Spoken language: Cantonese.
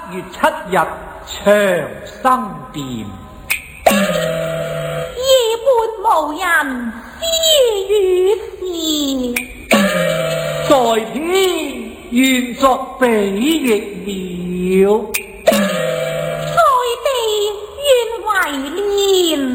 月7日長生殿。 夜半無人私語事， 在天願作比翼鳥， 在地願為蓮。